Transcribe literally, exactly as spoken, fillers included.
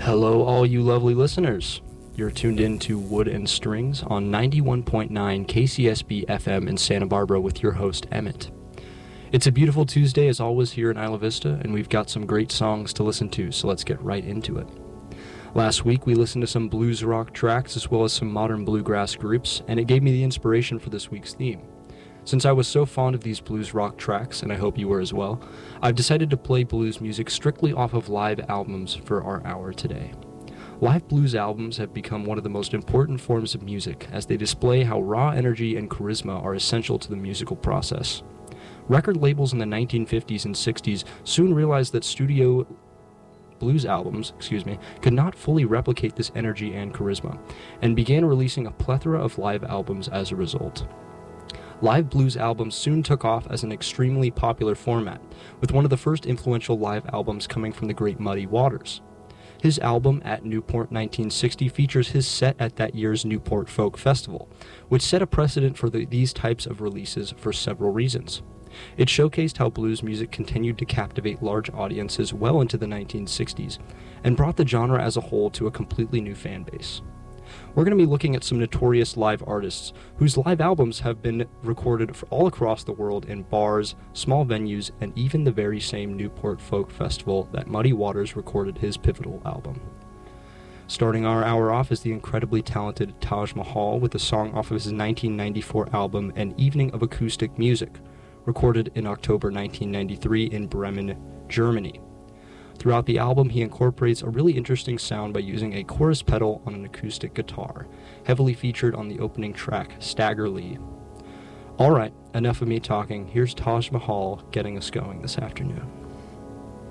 Hello, all you lovely listeners. You're tuned in to Wood and Strings on ninety-one point nine K C S B F M in Santa Barbara with your host, Emmett. It's a beautiful Tuesday, as always, here in Isla Vista, and we've got some great songs to listen to, so let's get right into it. Last week, we listened to some blues rock tracks as well as some modern bluegrass groups, and it gave me the inspiration for this week's theme. Since I was so fond of these blues rock tracks, and I hope you were as well, I've decided to play blues music strictly off of live albums for our hour today. Live blues albums have become one of the most important forms of music, as they display how raw energy and charisma are essential to the musical process. Record labels in the nineteen fifties and sixties soon realized that studio blues albums, excuse me, could not fully replicate this energy and charisma, and began releasing a plethora of live albums as a result. Live blues albums soon took off as an extremely popular format, with one of the first influential live albums coming from the great Muddy Waters. His album, At Newport nineteen sixty, features his set at that year's Newport Folk Festival, which set a precedent for the, these types of releases for several reasons. It showcased how blues music continued to captivate large audiences well into the nineteen sixties, and brought the genre as a whole to a completely new fan base. We're going to be looking at some notorious live artists whose live albums have been recorded all across the world in bars, small venues, and even the very same Newport Folk Festival that Muddy Waters recorded his pivotal album. Starting our hour off is the incredibly talented Taj Mahal with a song off of his nineteen ninety-four album An Evening of Acoustic Music, recorded in October nineteen ninety-three in Bremen, Germany. Throughout the album, he incorporates a really interesting sound by using a chorus pedal on an acoustic guitar, heavily featured on the opening track, Stagger Lee. Alright, enough of me talking. Here's Taj Mahal getting us going this afternoon.